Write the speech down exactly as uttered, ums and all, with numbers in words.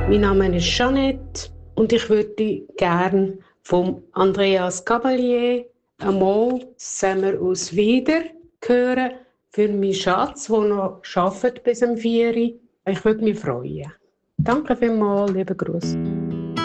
Mein Name ist Jeanette und ich würde gerne von Andreas Cavalier einmal «Sommer aus Wieder» hören für meinen Schatz, der noch arbeitet bis um vier Uhr. Ich würde mich freuen. Danke vielmals, liebe Grüße.